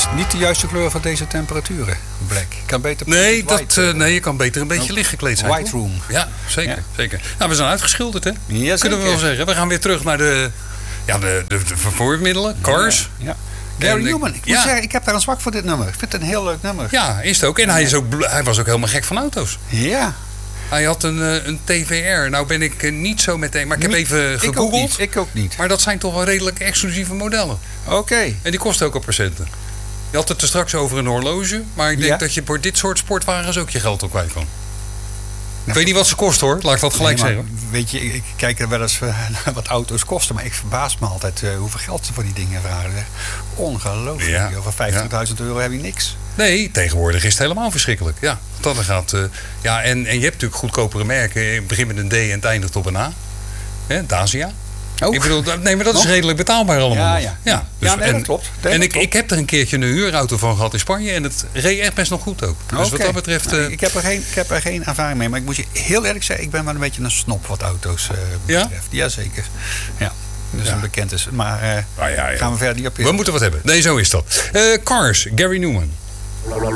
Niet de juiste kleur van deze temperaturen. Black. Je kan beter je kan beter een beetje licht gekleed zijn. White room. Ja, zeker. Nou, we zijn uitgeschilderd, hè? Ja, kunnen we wel zeggen. We gaan weer terug naar de vervoermiddelen. Cars. Ja. Gary Newman. Ik moet zeggen, ik heb daar een zwak voor dit nummer. Ik vind het een heel leuk nummer. Ja, is het ook. En hij was ook helemaal gek van auto's. Ja. Hij had een TVR. Nou ben ik niet zo meteen... Maar ik heb even gegoogeld. Ik ook niet. Maar dat zijn toch wel redelijk exclusieve modellen. Oké. En die kosten ook al procenten. Je had het er straks over een horloge. Maar ik denk dat je voor dit soort sportwagens ook je geld op kwijt kan. Ik weet niet wat ze kost hoor. Laat ik dat gelijk zeggen. Weet je, ik kijk er wel eens naar wat auto's kosten. Maar ik verbaas me altijd hoeveel geld ze voor die dingen vragen. Ongelooflijk. Ja. Over €50.000 heb je niks. Nee, tegenwoordig is het helemaal verschrikkelijk. Ja, dan gaat, en je hebt natuurlijk goedkopere merken. Het begint met een D en het eindigt op een A. Dacia. Ook? Ik bedoel, nee, maar dat is redelijk betaalbaar allemaal. Dus, dat klopt. Ik heb er een keertje een huurauto van gehad in Spanje. En het reed echt best nog goed ook. Dus wat dat betreft... Ik heb er geen ervaring mee. Maar ik moet je heel eerlijk zeggen, ik ben wel een beetje een snop wat auto's betreft. Jazeker. Ja. Dus een bekend is. Maar gaan we verder niet op in. We moeten wat hebben. Nee, zo is dat. Cars, Gary Newman.